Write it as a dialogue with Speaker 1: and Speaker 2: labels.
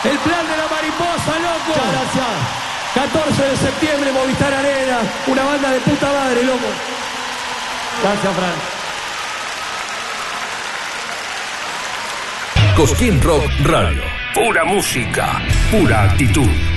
Speaker 1: El plan de la mariposa, loco.
Speaker 2: Muchas gracias.
Speaker 1: 14 de septiembre, Movistar Arena. Una banda de puta madre, loco.
Speaker 2: Gracias, Fran.
Speaker 3: Cosquín Rock Radio. Pura música, pura actitud.